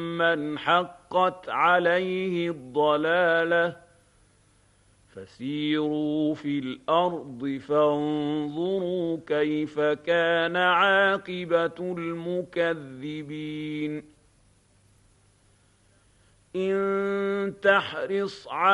مَّنْ حَقَّتْ عَلَيْهِ الضَّلَالَةُ فَسِيرُوا فِي الْأَرْضِ فَانظُرُوا كَيْفَ كَانَ عَاقِبَةُ الْمُكَذِّبِينَ إِن تَحْرِصْ